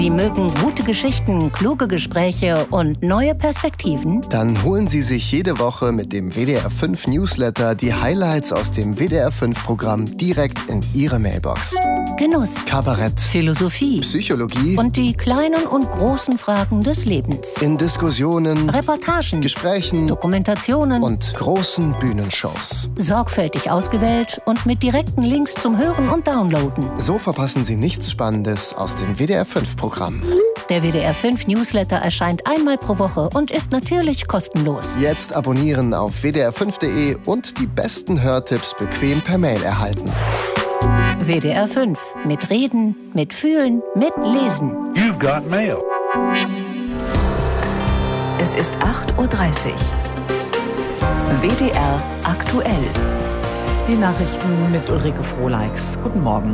Sie mögen gute Geschichten, kluge Gespräche und neue Perspektiven? Dann holen Sie sich jede Woche mit dem WDR 5 Newsletter die Highlights aus dem WDR 5 Programm direkt in Ihre Mailbox. Genuss, Kabarett, Philosophie Psychologie und die kleinen und großen Fragen des Lebens. in Diskussionen, Reportagen, Gesprächen Dokumentationen und großen Bühnenshows. sorgfältig ausgewählt und mit direkten Links zum Hören und Downloaden. So verpassen Sie nichts Spannendes aus dem WDR 5 Programm. Der WDR 5 Newsletter erscheint einmal pro Woche und ist natürlich kostenlos. Jetzt abonnieren auf wdr5.de und die besten Hörtipps bequem per Mail erhalten. WDR 5. Mit Reden, mit Fühlen, mit Lesen. You've got mail. Es ist 8:30 Uhr. WDR aktuell. Die Nachrichten mit Ulrike Frohleix. Guten Morgen.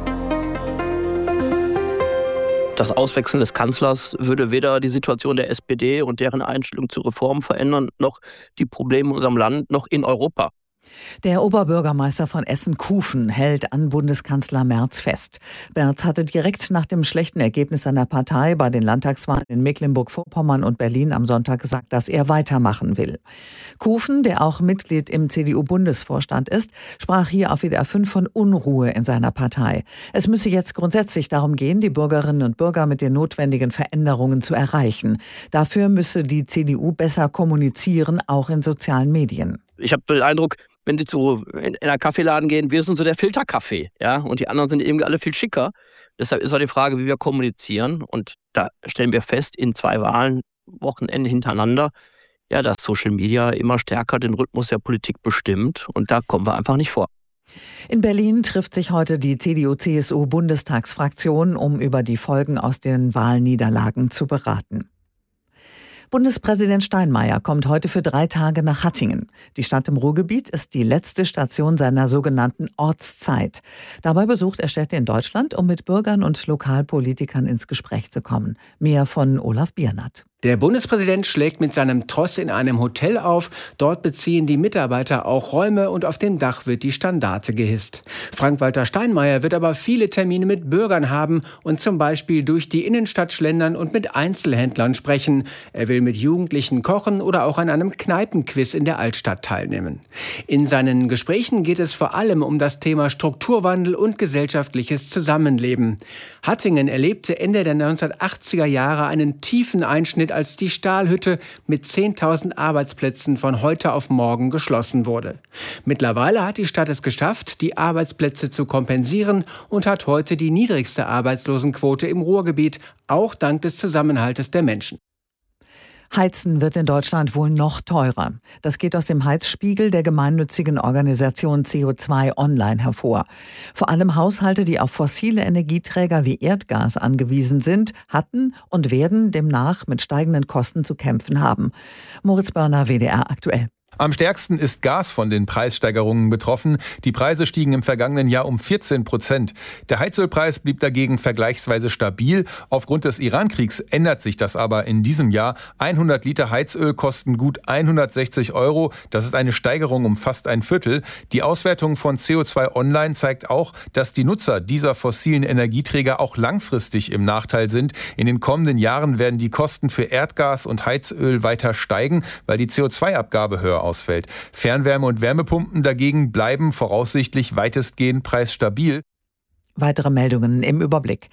Das Auswechseln des Kanzlers würde weder die Situation der SPD und deren Einstellung zu Reformen verändern, noch die Probleme in unserem Land, noch in Europa. Der Oberbürgermeister von Essen-Kufen hält an Bundeskanzler Merz fest. Merz hatte direkt nach dem schlechten Ergebnis seiner Partei bei den Landtagswahlen in Mecklenburg-Vorpommern und Berlin am Sonntag gesagt, dass er weitermachen will. Kufen, der auch Mitglied im CDU-Bundesvorstand ist, sprach hier auf WDR 5 von Unruhe in seiner Partei. Es müsse jetzt grundsätzlich darum gehen, die Bürgerinnen und Bürger mit den notwendigen Veränderungen zu erreichen. Dafür müsse die CDU besser kommunizieren, auch in sozialen Medien. Ich habe den Eindruck, wenn Sie in einen Kaffeeladen gehen, wir sind so der Filterkaffee, ja, und die anderen sind irgendwie alle viel schicker. Deshalb ist auch die Frage, wie wir kommunizieren. Und da stellen wir fest, in 2 Wochenende hintereinander, ja, dass Social Media immer stärker den Rhythmus der Politik bestimmt. Und da kommen wir einfach nicht vor. In Berlin trifft sich heute die CDU-CSU-Bundestagsfraktion, um über die Folgen aus den Wahlniederlagen zu beraten. Bundespräsident Steinmeier kommt heute für 3 Tage nach Hattingen. Die Stadt im Ruhrgebiet ist die letzte Station seiner sogenannten Ortszeit. Dabei besucht er Städte in Deutschland, um mit Bürgern und Lokalpolitikern ins Gespräch zu kommen. Mehr von Olaf Biernat. Der Bundespräsident schlägt mit seinem Tross in einem Hotel auf. Dort beziehen die Mitarbeiter auch Räume und auf dem Dach wird die Standarte gehisst. Frank-Walter Steinmeier wird aber viele Termine mit Bürgern haben und zum Beispiel durch die Innenstadt schlendern und mit Einzelhändlern sprechen. Er will mit Jugendlichen kochen oder auch an einem Kneipenquiz in der Altstadt teilnehmen. In seinen Gesprächen geht es vor allem um das Thema Strukturwandel und gesellschaftliches Zusammenleben. Hattingen erlebte Ende der 1980er Jahre einen tiefen Einschnitt, als die Stahlhütte mit 10.000 Arbeitsplätzen von heute auf morgen geschlossen wurde. Mittlerweile hat die Stadt es geschafft, die Arbeitsplätze zu kompensieren und hat heute die niedrigste Arbeitslosenquote im Ruhrgebiet, auch dank des Zusammenhaltes der Menschen. Heizen wird in Deutschland wohl noch teurer. Das geht aus dem Heizspiegel der gemeinnützigen Organisation CO2 Online hervor. Vor allem Haushalte, die auf fossile Energieträger wie Erdgas angewiesen sind, hatten und werden demnach mit steigenden Kosten zu kämpfen haben. Moritz Börner, WDR aktuell. Am stärksten ist Gas von den Preissteigerungen betroffen. Die Preise stiegen im vergangenen Jahr um 14%. Der Heizölpreis blieb dagegen vergleichsweise stabil. Aufgrund des Iran-Kriegs ändert sich das aber in diesem Jahr. 100 Liter Heizöl kosten gut 160 €. Das ist eine Steigerung um fast ein Viertel. Die Auswertung von CO2 Online zeigt auch, dass die Nutzer dieser fossilen Energieträger auch langfristig im Nachteil sind. In den kommenden Jahren werden die Kosten für Erdgas und Heizöl weiter steigen, weil die CO2-Abgabe höher ausfällt. Fernwärme- und Wärmepumpen dagegen bleiben voraussichtlich weitestgehend preisstabil. Weitere Meldungen im Überblick.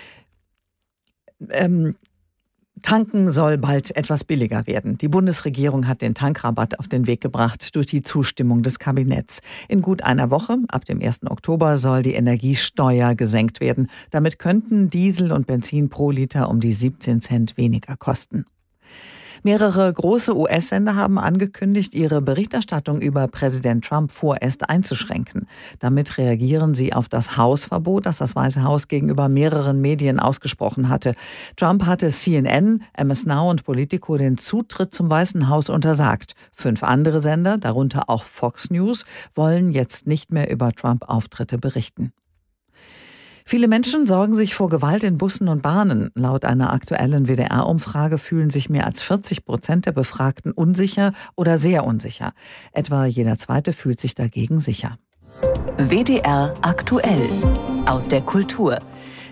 Tanken soll bald etwas billiger werden. Die Bundesregierung hat den Tankrabatt auf den Weg gebracht durch die Zustimmung des Kabinetts. In gut einer Woche, ab dem 1. Oktober, soll die Energiesteuer gesenkt werden. Damit könnten Diesel und Benzin pro Liter um die 17 Cent weniger kosten. Mehrere große US-Sender haben angekündigt, ihre Berichterstattung über Präsident Trump vorerst einzuschränken. Damit reagieren sie auf das Hausverbot, das das Weiße Haus gegenüber mehreren Medien ausgesprochen hatte. Trump hatte CNN, MS Now und Politico den Zutritt zum Weißen Haus untersagt. 5 andere Sender, darunter auch Fox News, wollen jetzt nicht mehr über Trump-Auftritte berichten. Viele Menschen sorgen sich vor Gewalt in Bussen und Bahnen. Laut einer aktuellen WDR-Umfrage fühlen sich mehr als 40% der Befragten unsicher oder sehr unsicher. Etwa jeder Zweite fühlt sich dagegen sicher. WDR aktuell. Aus der Kultur.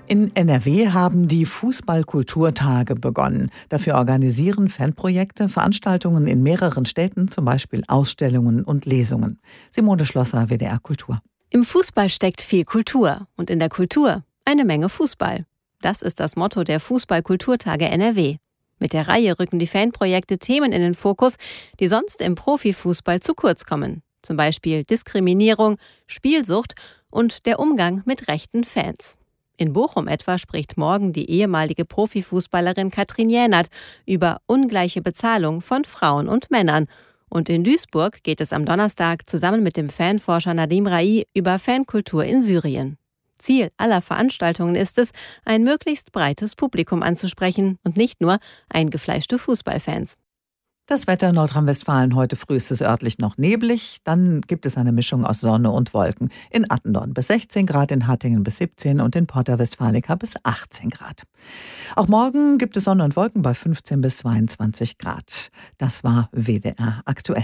In NRW haben die Fußball-Kulturtage begonnen. Dafür organisieren Fanprojekte Veranstaltungen in mehreren Städten, zum Beispiel Ausstellungen und Lesungen. Simone Schlosser, WDR Kultur. Im Fußball steckt viel Kultur und in der Kultur eine Menge Fußball. Das ist das Motto der Fußball-Kulturtage NRW. Mit der Reihe rücken die Fanprojekte Themen in den Fokus, die sonst im Profifußball zu kurz kommen. Zum Beispiel Diskriminierung, Spielsucht und der Umgang mit rechten Fans. In Bochum etwa spricht morgen die ehemalige Profifußballerin Katrin Jänert über ungleiche Bezahlung von Frauen und Männern. Und in Duisburg geht es am Donnerstag zusammen mit dem Fanforscher Nadim Rai über Fankultur in Syrien. Ziel aller Veranstaltungen ist es, ein möglichst breites Publikum anzusprechen und nicht nur eingefleischte Fußballfans. Das Wetter in Nordrhein-Westfalen: heute früh ist es örtlich noch neblig, dann gibt es eine Mischung aus Sonne und Wolken. In Attendorn bis 16 Grad, in Hattingen bis 17 und in Porta Westfalica bis 18 Grad. Auch morgen gibt es Sonne und Wolken bei 15 bis 22 Grad. Das war WDR aktuell.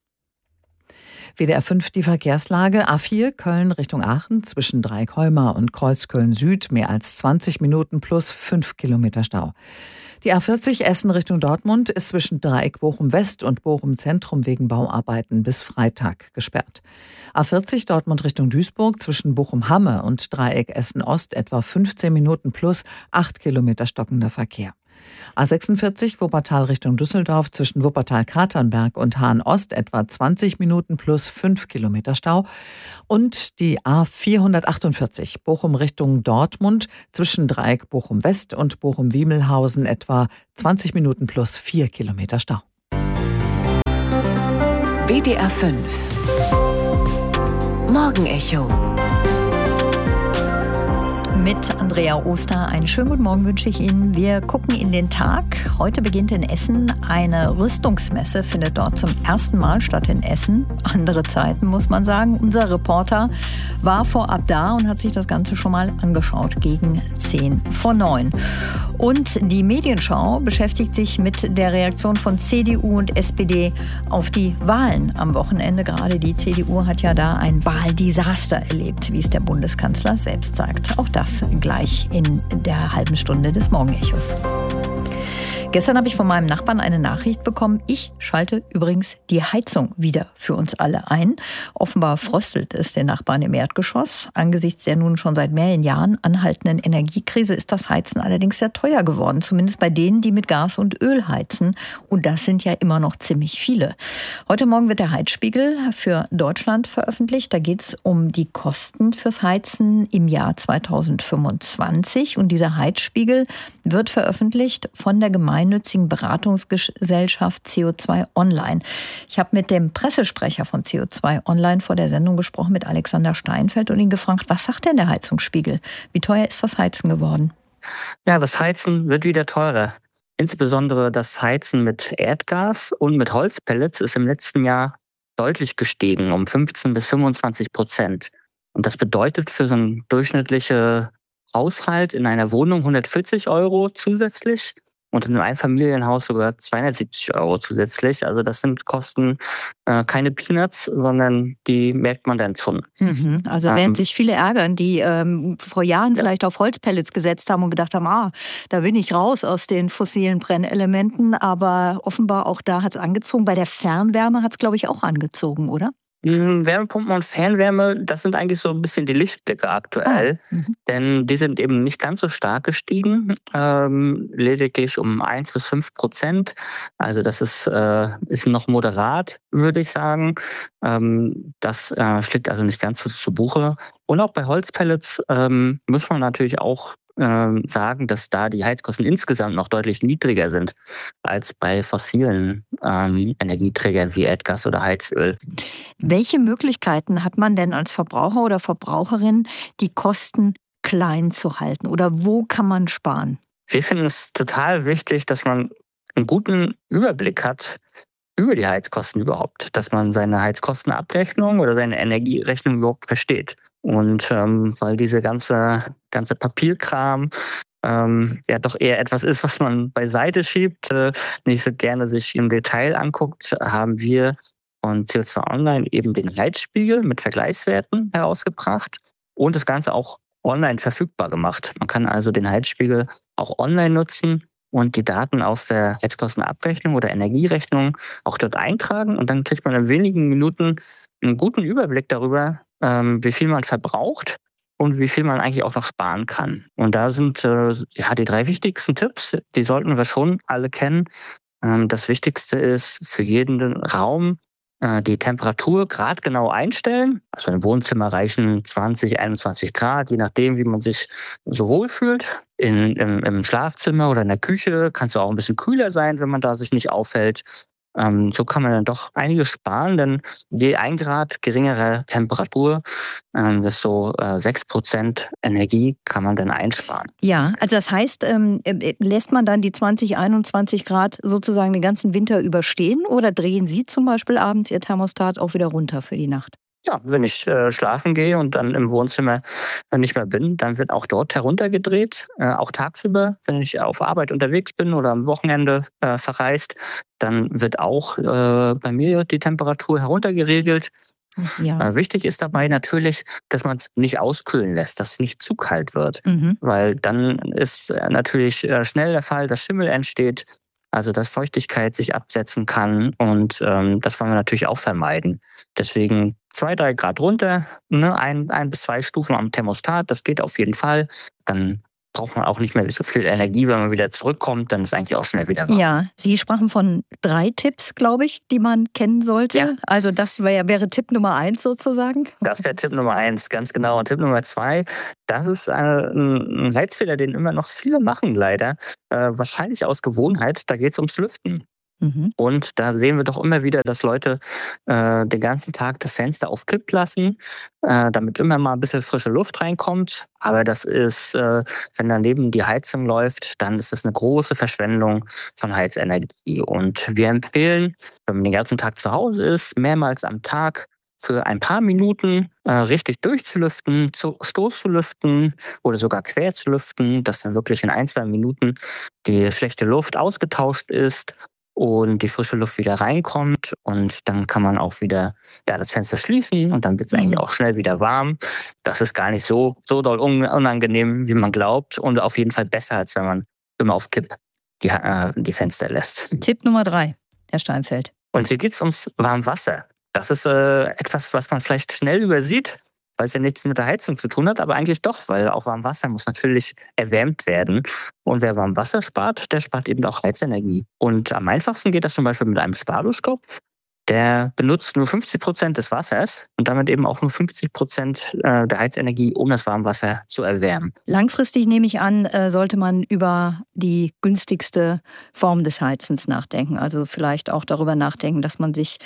WDR 5 die Verkehrslage. A4 Köln Richtung Aachen zwischen Dreieck-Heumar und Kreuzköln Süd mehr als 20 Minuten plus 5 Kilometer Stau. Die A40 Essen Richtung Dortmund ist zwischen Dreieck Bochum West und Bochum Zentrum wegen Bauarbeiten bis Freitag gesperrt. A40 Dortmund Richtung Duisburg zwischen Bochum Hamme und Dreieck Essen Ost etwa 15 Minuten plus 8 Kilometer stockender Verkehr. A46 Wuppertal Richtung Düsseldorf zwischen Wuppertal-Katernberg und Hahn-Ost etwa 20 Minuten plus 5 Kilometer Stau. Und die A448 Bochum Richtung Dortmund zwischen Dreieck Bochum-West und Bochum-Wiemelhausen etwa 20 Minuten plus 4 Kilometer Stau. WDR 5 Morgenecho Mit Andrea Oster einen schönen guten Morgen wünsche ich Ihnen. Wir gucken in den Tag. Heute beginnt in Essen eine Rüstungsmesse, findet dort zum ersten Mal statt in Essen. Andere Zeiten, muss man sagen. Unser Reporter war vorab da und hat sich das Ganze schon mal angeschaut, gegen 8:50. Und die Medienschau beschäftigt sich mit der Reaktion von CDU und SPD auf die Wahlen am Wochenende. Gerade die CDU hat ja da ein Wahldesaster erlebt, wie es der Bundeskanzler selbst sagt. Auch das gleich in der halben Stunde des Morgenechos. Gestern habe ich von meinem Nachbarn eine Nachricht bekommen. Ich schalte übrigens die Heizung wieder für uns alle ein. Offenbar fröstelt es den Nachbarn im Erdgeschoss. Angesichts der nun schon seit mehreren Jahren anhaltenden Energiekrise ist das Heizen allerdings sehr teuer geworden. Zumindest bei denen, die mit Gas und Öl heizen. Und das sind ja immer noch ziemlich viele. Heute Morgen wird der Heizspiegel für Deutschland veröffentlicht. Da geht es um die Kosten fürs Heizen im Jahr 2025. Und dieser Heizspiegel wird veröffentlicht von der gemeinnützigen Beratungsgesellschaft CO2 Online. Ich habe mit dem Pressesprecher von CO2 Online vor der Sendung gesprochen, mit Alexander Steinfeld, und ihn gefragt, was sagt denn der Heizungsspiegel? Wie teuer ist das Heizen geworden? Ja, das Heizen wird wieder teurer. Insbesondere das Heizen mit Erdgas und mit Holzpellets ist im letzten Jahr deutlich gestiegen, um 15 bis 25%. Und das bedeutet für so einen durchschnittlichen Haushalt in einer Wohnung 140 € zusätzlich und in einem Einfamilienhaus sogar 270 € zusätzlich. Also das sind Kosten, keine Peanuts, sondern die merkt man dann schon. Also während sich viele ärgern, die vor Jahren vielleicht auf Holzpellets gesetzt haben und gedacht haben, da bin ich raus aus den fossilen Brennelementen, aber offenbar auch da hat es angezogen. Bei der Fernwärme hat es, glaube ich, auch angezogen, oder? Wärmepumpen und Fernwärme, das sind eigentlich so ein bisschen die Lichtblicke aktuell, denn die sind eben nicht ganz so stark gestiegen, lediglich um 1 bis 5%. Also das ist noch moderat, würde ich sagen. Das schlägt also nicht ganz so zu Buche. Und auch bei Holzpellets muss man natürlich auch sagen, dass da die Heizkosten insgesamt noch deutlich niedriger sind als bei fossilen Energieträgern wie Erdgas oder Heizöl. Welche Möglichkeiten hat man denn als Verbraucher oder Verbraucherin, die Kosten klein zu halten? Oder wo kann man sparen? Wir finden es total wichtig, dass man einen guten Überblick hat über die Heizkosten überhaupt, dass man seine Heizkostenabrechnung oder seine Energierechnung überhaupt versteht. Und weil diese ganze Papierkram doch eher etwas ist, was man beiseite schiebt, nicht so gerne sich im Detail anguckt, haben wir von CO2 Online eben den Heizspiegel mit Vergleichswerten herausgebracht und das Ganze auch online verfügbar gemacht. Man kann also den Heizspiegel auch online nutzen und die Daten aus der Heizkostenabrechnung oder Energierechnung auch dort eintragen. Und dann kriegt man in wenigen Minuten einen guten Überblick darüber, wie viel man verbraucht und wie viel man eigentlich auch noch sparen kann. Und da sind die 3 wichtigsten Tipps, die sollten wir schon alle kennen. Das Wichtigste ist für jeden Raum die Temperatur gradgenau einstellen. Also im Wohnzimmer reichen 20, 21 Grad, je nachdem, wie man sich so wohlfühlt. Im Schlafzimmer oder in der Küche kann es auch ein bisschen kühler sein, wenn man da sich nicht aufhält. So kann man dann doch einiges sparen, denn je 1 Grad geringere Temperatur, desto 6% Energie kann man dann einsparen. Ja, also das heißt, lässt man dann die 20, 21 Grad sozusagen den ganzen Winter überstehen oder drehen Sie zum Beispiel abends Ihr Thermostat auch wieder runter für die Nacht? Ja, wenn ich schlafen gehe und dann im Wohnzimmer nicht mehr bin, dann wird auch dort heruntergedreht. Auch tagsüber, wenn ich auf Arbeit unterwegs bin oder am Wochenende verreist, dann wird auch bei mir die Temperatur heruntergeregelt. Ja. Wichtig ist dabei natürlich, dass man es nicht auskühlen lässt, dass es nicht zu kalt wird. Weil dann ist natürlich schnell der Fall, dass Schimmel entsteht, also dass Feuchtigkeit sich absetzen kann und das wollen wir natürlich auch vermeiden. Deswegen 2, 3 Grad runter, 1 bis 2 Stufen am Thermostat, das geht auf jeden Fall. Dann braucht man auch nicht mehr so viel Energie, wenn man wieder zurückkommt, dann ist eigentlich auch schnell wieder warm. Ja, Sie sprachen von 3 Tipps, glaube ich, die man kennen sollte. Ja. Also das wäre Tipp Nummer 1 sozusagen. Das wäre Tipp Nummer 1, ganz genau. Und Tipp Nummer 2, das ist ein Heizfehler, den immer noch viele machen leider. Wahrscheinlich aus Gewohnheit, da geht es ums Lüften. Und da sehen wir doch immer wieder, dass Leute den ganzen Tag das Fenster auf Kipp lassen, damit immer mal ein bisschen frische Luft reinkommt. Aber das ist, wenn daneben die Heizung läuft, dann ist das eine große Verschwendung von Heizenergie. Und wir empfehlen, wenn man den ganzen Tag zu Hause ist, mehrmals am Tag für ein paar Minuten richtig durchzulüften, Stoß zu lüften oder sogar quer zu lüften, dass dann wirklich in 1, 2 Minuten die schlechte Luft ausgetauscht ist und die frische Luft wieder reinkommt und dann kann man auch wieder das Fenster schließen und dann wird es eigentlich auch schnell wieder warm. Das ist gar nicht so doll unangenehm, wie man glaubt und auf jeden Fall besser, als wenn man immer auf Kipp die Fenster lässt. Tipp Nummer 3, Herr Steinfeld. Und hier geht es ums Warmwasser. Das ist etwas, was man vielleicht schnell übersieht, weil es ja nichts mit der Heizung zu tun hat, aber eigentlich doch, weil auch Warmwasser muss natürlich erwärmt werden. Und wer Warmwasser spart, der spart eben auch Heizenergie. Und am einfachsten geht das zum Beispiel mit einem Sparduschkopf. Der benutzt nur 50% des Wassers und damit eben auch nur 50% der Heizenergie, um das Warmwasser zu erwärmen. Langfristig nehme ich an, sollte man über die günstigste Form des Heizens nachdenken. Also vielleicht auch darüber nachdenken, dass man sich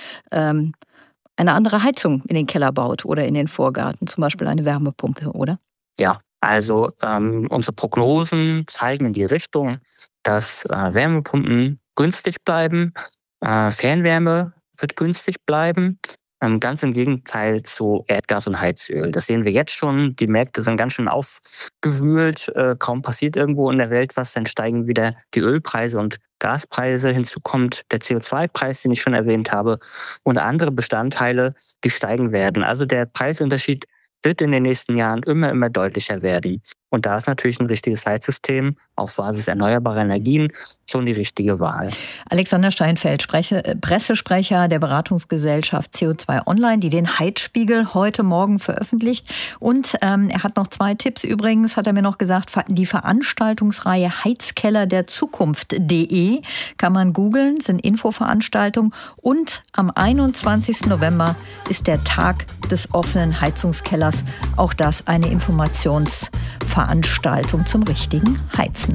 eine andere Heizung in den Keller baut oder in den Vorgarten, zum Beispiel eine Wärmepumpe, oder? Ja, also unsere Prognosen zeigen in die Richtung, dass Wärmepumpen günstig bleiben, Fernwärme wird günstig bleiben, ganz im Gegenteil zu Erdgas und Heizöl. Das sehen wir jetzt schon, die Märkte sind ganz schön aufgewühlt, kaum passiert irgendwo in der Welt was, dann steigen wieder die Ölpreise und Gaspreise, hinzu kommt der CO2-Preis, den ich schon erwähnt habe, und andere Bestandteile, die steigen werden. Also der Preisunterschied wird in den nächsten Jahren immer deutlicher werden. Und da ist natürlich ein richtiges Heizsystem auf Basis erneuerbarer Energien schon die richtige Wahl. Alexander Steinfeld, Pressesprecher der Beratungsgesellschaft CO2 Online, die den Heizspiegel heute Morgen veröffentlicht. Und er hat noch 2 Tipps übrigens, hat er mir noch gesagt, die Veranstaltungsreihe Heizkeller der Zukunft.de kann man googeln, sind Infoveranstaltungen. Und am 21. November ist der Tag des offenen Heizungskellers. Auch das eine Informationsveranstaltung zum richtigen Heizen.